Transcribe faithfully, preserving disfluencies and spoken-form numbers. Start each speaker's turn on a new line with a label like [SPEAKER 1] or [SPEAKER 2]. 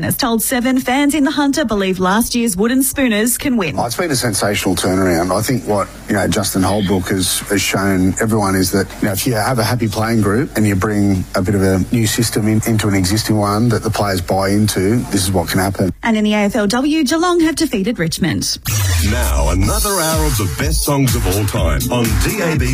[SPEAKER 1] Has told Seven fans in the Hunter believe last year's Wooden Spooners can win.
[SPEAKER 2] Oh, it's been a sensational turnaround. I think what you know Justin Holbrook has, has shown everyone is that you know if you have a happy playing group and you bring a bit of a new system in, into an existing one that the players buy into, this is what can happen.
[SPEAKER 1] And in the A F L W, Geelong have defeated Richmond.
[SPEAKER 3] Now another hour of the best songs of all time on D A B